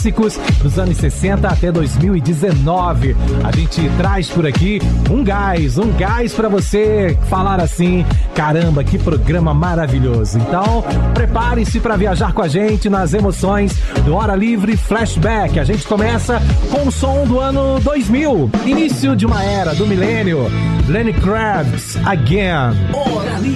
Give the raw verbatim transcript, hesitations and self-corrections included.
clássicos dos anos sessenta até dois mil e dezenove. A gente traz por aqui um gás, um gás pra você falar assim, caramba, que programa maravilhoso. Então, prepare-se pra viajar com a gente nas emoções do Hora Livre Flashback. A gente começa com o som do ano dois mil, início de uma era do milênio. Lenny Kravitz, Again.